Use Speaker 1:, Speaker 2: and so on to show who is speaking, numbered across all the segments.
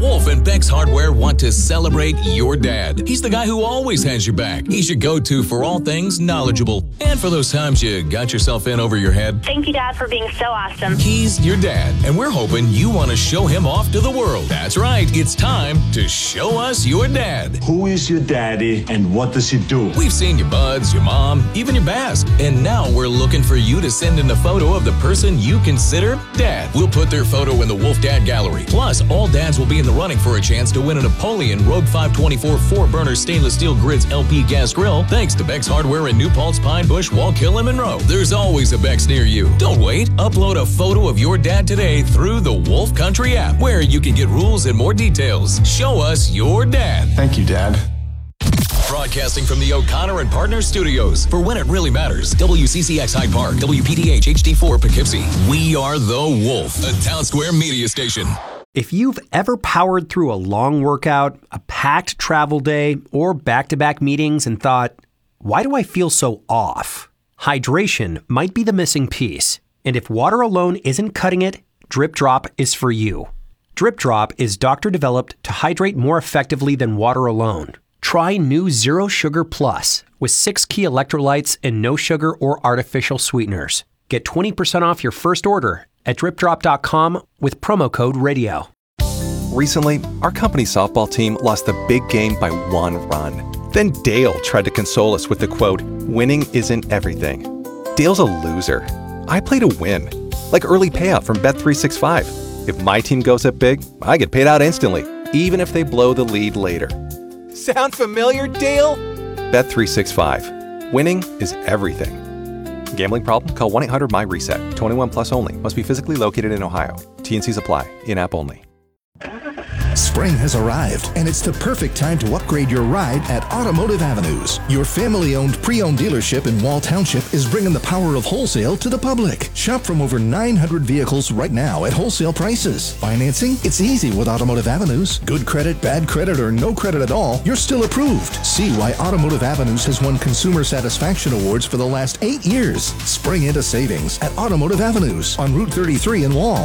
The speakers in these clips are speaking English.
Speaker 1: Wolf and Beck's Hardware want to celebrate your dad. He's the guy who always has your back. He's your go-to for all things knowledgeable. And for those times you got yourself in over your head.
Speaker 2: Thank you, Dad, for being so awesome.
Speaker 1: He's your dad, and we're hoping you want to show him off to the world. That's right. It's time to show us your dad.
Speaker 3: Who is your daddy and what does he do?
Speaker 1: We've seen your buds, your mom, even your Baz. And now we're looking for you to send in a photo of the person you consider dad. We'll put their photo in the Wolf Dad Gallery. Plus, all dads will be in the running for a chance to win a Napoleon Rogue 524 4-burner stainless steel grids LP gas grill thanks to Beck's Hardware in New Paltz, Pine Bush, Wallkill, and Monroe. There's always a Beck's near you. Don't wait. Upload a photo of your dad today through the Wolf Country app, where you can get rules and more details. Show us your dad.
Speaker 3: Thank you, Dad.
Speaker 1: Broadcasting from the O'Connor and Partners Studios for When It Really Matters. WCCX Hyde Park, WPTH HD4 Poughkeepsie. We are the Wolf, a Town Square media station.
Speaker 4: If you've ever powered through a long workout, a packed travel day, or back-to-back meetings and thought, why do I feel so off? Hydration might be the missing piece. And if water alone isn't cutting it, Drip Drop is for you. Drip Drop is doctor-developed to hydrate more effectively than water alone. Try new Zero Sugar Plus with 6 key electrolytes and no sugar or artificial sweeteners. Get 20% off your first order at dripdrop.com with promo code RADIO.
Speaker 5: Recently, our company softball team lost the big game by 1 run. Then Dale tried to console us with the quote, "Winning isn't everything." Dale's a loser. I play to win, like early payout from Bet365. If my team goes up big, I get paid out instantly, even if they blow the lead later. Sound familiar, Dale? Bet365. Winning is everything. Gambling problem? Call 1-800-MY-RESET. 21 plus only. Must be physically located in Ohio. T&Cs apply. In-app only.
Speaker 6: Spring has arrived, and it's the perfect time to upgrade your ride at Automotive Avenues. Your family-owned pre-owned dealership in Wall Township is bringing the power of wholesale to the public. Shop from over 900 vehicles right now at wholesale prices. Financing? It's easy with Automotive Avenues. Good credit, bad credit, or no credit at all, you're still approved. See why Automotive Avenues has won Consumer Satisfaction Awards for the last 8 years. Spring into savings at Automotive Avenues on Route 33 in Wall.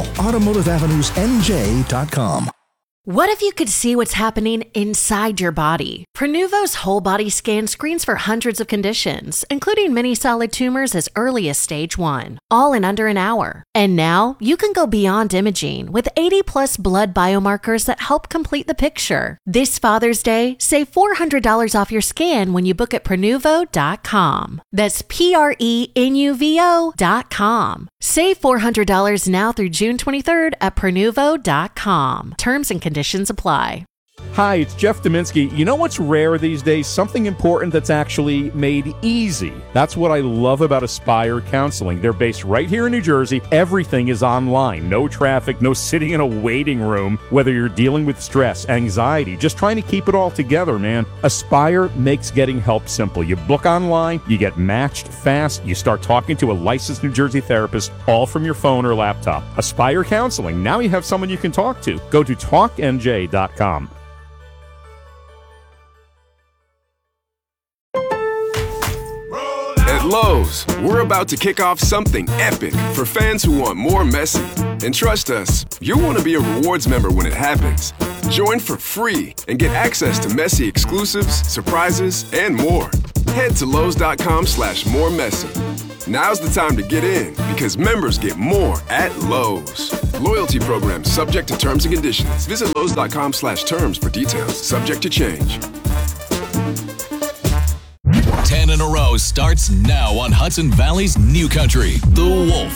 Speaker 6: AutomotiveAvenuesNJ.com.
Speaker 7: What if you could see what's happening inside your body? Prenuvo's whole body scan screens for hundreds of conditions, including many solid tumors as early as stage 1, all in under an hour. And now you can go beyond imaging with 80+ blood biomarkers that help complete the picture. This Father's Day, save $400 off your scan when you book at Prenuvo.com. That's Prenuvo.com. Save $400 now through June 23rd at Prenuvo.com. Terms and conditions apply.
Speaker 8: Hi, it's Jeff Dominski. You know what's rare these days? Something important that's actually made easy. That's what I love about Aspire Counseling. They're based right here in New Jersey. Everything is online. No traffic, no sitting in a waiting room. Whether you're dealing with stress, anxiety, just trying to keep it all together, man. Aspire makes getting help simple. You book online, you get matched fast, you start talking to a licensed New Jersey therapist, all from your phone or laptop. Aspire Counseling. Now you have someone you can talk to. Go to talknj.com.
Speaker 9: At Lowe's, we're about to kick off something epic for fans who want more Messi. And trust us, you'll want to be a rewards member when it happens. Join for free and get access to Messi exclusives, surprises, and more. Head to Lowe's.com/moremessy. Now's the time to get in because members get more at Lowe's. Loyalty program subject to terms and conditions. Visit Lowe's.com/terms for details. Subject to change.
Speaker 1: 10 in a row starts now on Hudson Valley's New Country. The Wolf,